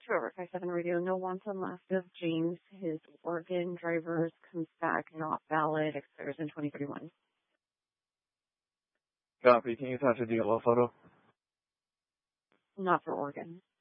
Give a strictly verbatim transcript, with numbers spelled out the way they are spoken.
Trevor five seven Radio, no wanton last of James. His Oregon driver's comes back not valid, expires in twenty thirty-one. Copy. Can you attach a D L O photo? Not for Oregon.